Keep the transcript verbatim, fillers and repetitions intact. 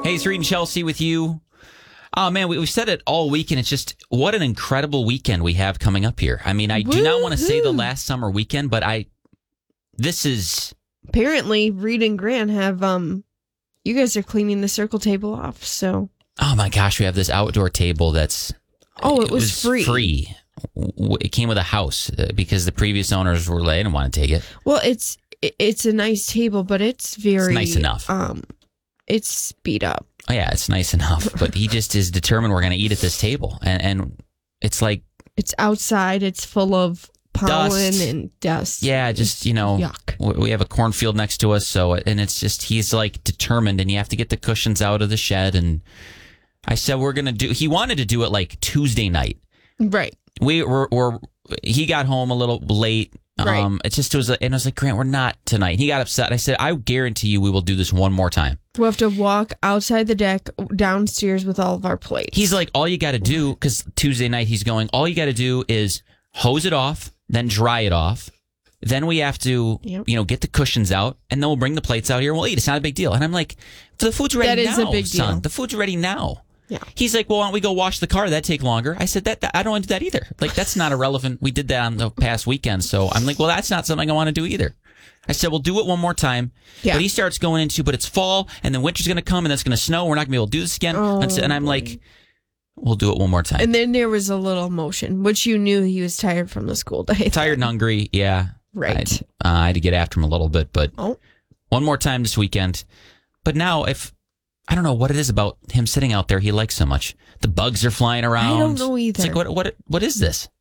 Hey, it's Reed and Chelsea with you. Oh, man, we, we've said it all week, and it's just what an incredible weekend we have coming up here. I mean, I do not want to say the last summer weekend, but I, this is... Apparently, Reed and Grant have, um, you guys are cleaning the circle table off, so... Oh, my gosh, we have this outdoor table that's... Oh, it, it was, was free. free. It came with a house uh, because the previous owners were like, I didn't want to take it. Well, it's it's a nice table, but it's very... It's nice enough. Um, it's beat up. Oh, yeah, it's nice enough, but he just is determined we're going to eat at this table. And, and it's like... It's outside. It's full of pollen dust. and dust. Yeah, just, you know, yuck. We have a cornfield next to us, so, and it's just, he's like determined, and you have to get the cushions out of the shed. And I said, we're going to do, he wanted to do it like Tuesday night. Right. We were, were he got home a little late. Right. Um, it just was, and I was like, Grant, we're not tonight. He got upset. I said, I guarantee you we will do this one more time. We'll have to walk outside the deck downstairs with all of our plates. He's like, all you got to do, because Tuesday night he's going, all you got to do is hose it off, then dry it off. Then we have to, Yep. you know, get the cushions out, and then we'll bring the plates out here and we'll eat. It's not a big deal. And I'm like, the food's ready That is now, a big son. deal. The food's ready now. Yeah. He's like, well, why don't we go wash the car? That'd take longer. I said, that, that I don't want to do that either. Like, that's not irrelevant. We did that on the past weekend. So I'm like, well, that's not something I want to do either. I said, we'll do it one more time. Yeah. But he starts going into, but it's fall, and then winter's going to come, and it's going to snow. We're not going to be able to do this again. Oh, and, so, and I'm boy. like, we'll do it one more time. And then there was a little motion, which you knew he was tired from the school day. Tired and hungry, yeah. Right. I, uh, I had to get after him a little bit, but Oh. one more time this weekend. But now, if I don't know what it is about him sitting out there he likes so much. The bugs are flying around. I don't know either. It's like, what, what, what is this?